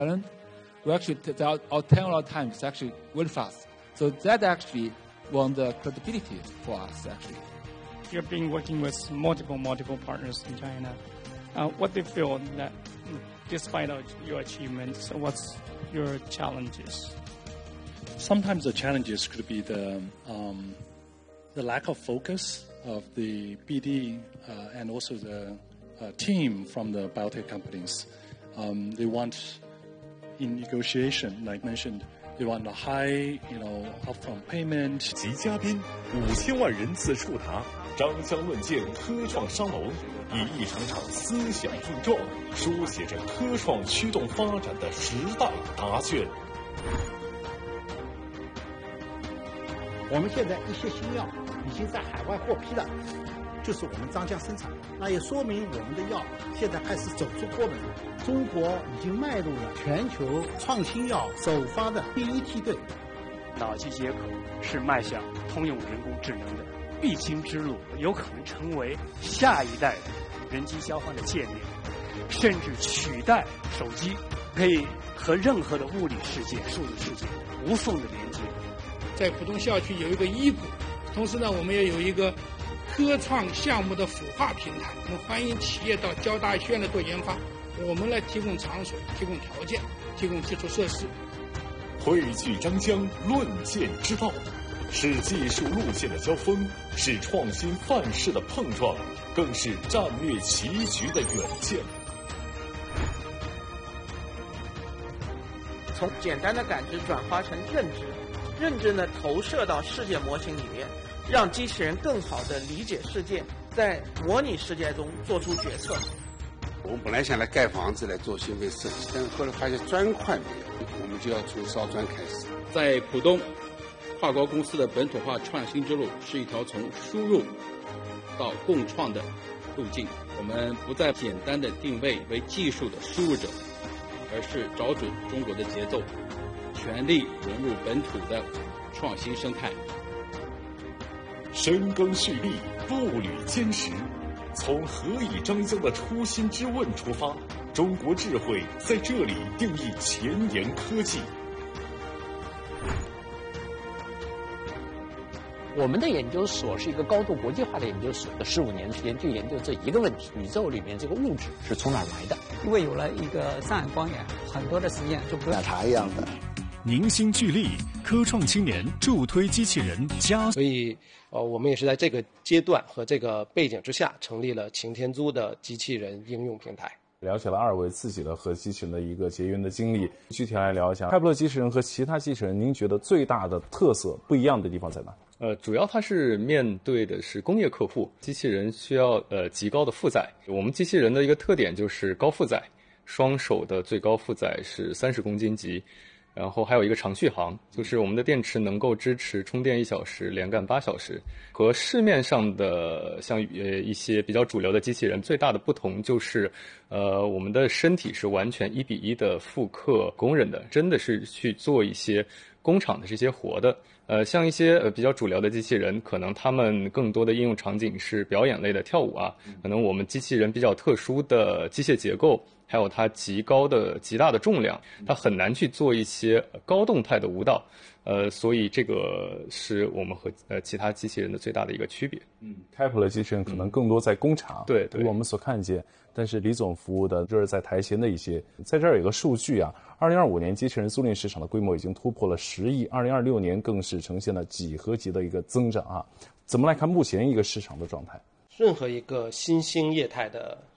And we actually, our turnaround time is actually really fast. So that actually won the credibility for us, actually. You've been working with multiple partners in China. What they feel that despite your achievements, what's your challenges? Sometimes the challenges could be the lack of focus of the BD and also the team from the biotech companies. They want, in negotiation, like mentioned, they want a high, upfront payment. 及嘉宾5000万人次触达，张江论剑科创沙龙，以一场场思想碰撞，书写着科创驱动发展的时代答卷。 我们现在一些新药已经在海外获批了，就是我们张江生产，那也说明我们的药现在开始走出国门，中国已经迈入了全球创新药首发的第一梯队。 脑机接口是迈向通用人工智能的必经之路，有可能成为下一代的人机交换的界面，甚至取代手机，可以和任何的物理世界、数字世界无缝的连接。 在浦东校区有一个医股，同时呢，我们也有一个科创项目的孵化平台，我们欢迎企业到交大医院来做研发，我们来提供场所、提供条件、提供基础设施。 汇聚张江论剑之道，是技术路线的交锋，是创新范式的碰撞，更是战略棋局的远见。 从简单的感知转化成认知，认知呢投射到世界模型里面，让机器人更好地理解世界，在模拟世界中做出决策。 我们本来想来盖房子来做芯片设计，但是后来发现砖块没有，我们就要从烧砖开始。 在浦东，跨国公司的本土化创新之路是一条从输入到共创的路径。我们不再简单的定位为技术的输入者，而是找准中国的节奏，全力融入本土的创新生态。 深耕蓄力，步履坚实，从何以张江的初心之问出发，中国智慧在这里定义前沿科技。 我们的研究所是一个高度国际化的研究所，15年时间就研究这一个问题：宇宙里面这个物质是从哪来的？ 因为有了一个上海光源，很多的实验就不奶茶一样的。 凝心聚力，科创青年助推机器人加。 所以，我们也是在这个阶段和这个背景之下，成立了擎天珠的机器人应用平台。 了解了二位自己的和机器人的一个结缘的经历，具体来聊一下开普勒机器人和其他机器人，您觉得最大的特色不一样的地方在哪？ 主要它是面对的是工业客户，机器人需要极高的负载。我们机器人的一个特点就是高负载，双手的最高负载是30公斤级。然后还有一个长续航，就是我们的电池能够支持充电1小时，连干8小时。和市面上的像一些比较主流的机器人最大的不同就是，我们的身体是完全1:1的复刻工人的，真的是去做一些工厂的这些活的。像一些比较主流的机器人，可能他们更多的应用场景是表演类的跳舞啊，可能我们机器人比较特殊的机械结构，还有它极大的重量，它很难去做一些高动态的舞蹈，所以这个是我们和其他机器人的最大的一个区别。 开普勒机器人可能更多在工厂， 对， 我们所看见，但是李总服务的就是在台前的一些。在这儿有个数据啊，2025年机器人租赁市场的规模已经突破了10亿，2026年更是呈现了几何级的一个增长啊。怎么来看目前一个市场的状态？ 任何一个新兴业态的